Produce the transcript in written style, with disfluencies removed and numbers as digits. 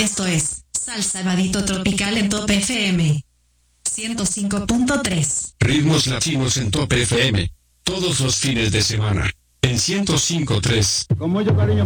Esto es Salsa Vadito Tropical en Top FM 105.3. Ritmos latinos en Top FM. Todos los fines de semana. En 105.3. Con mucho cariño.